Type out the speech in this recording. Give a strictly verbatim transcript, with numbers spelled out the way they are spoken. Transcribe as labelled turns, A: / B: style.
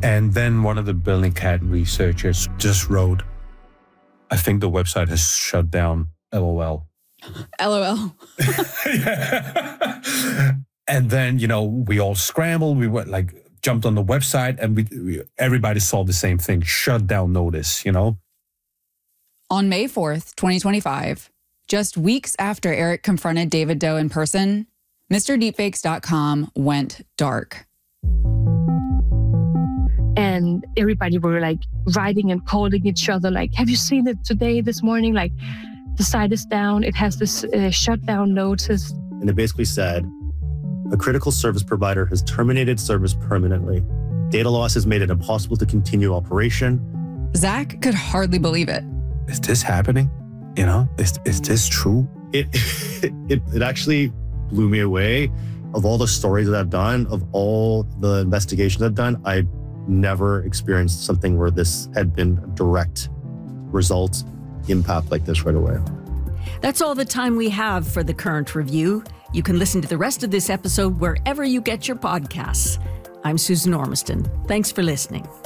A: And then one of the Bellingcat researchers just wrote, I think the website has shut down, LOL.
B: LOL.
A: Yeah. And then, you know, we all scrambled. We went like, jumped on the website and we, we everybody saw the same thing, shut down notice, you know?
B: On May fourth, twenty twenty-five, just weeks after Eric confronted David Doe in person, Mister Deepfakes dot com went dark.
C: And everybody were like writing and calling each other, like, have you seen it today, this morning? Like, the site is down. It has this uh, shutdown notice.
D: And it basically said, a critical service provider has terminated service permanently. Data loss has made it impossible to continue operation.
B: Zach could hardly believe it.
A: Is this happening? You know, is, is this true?
D: It, it, it actually blew me away. Of all the stories that I've done, of all the investigations I've done, I never experienced something where this had been a direct result impact like this right away.
E: That's all the time we have for The Current Review. You can listen to the rest of this episode wherever you get your podcasts. I'm Susan Ormiston. Thanks for listening.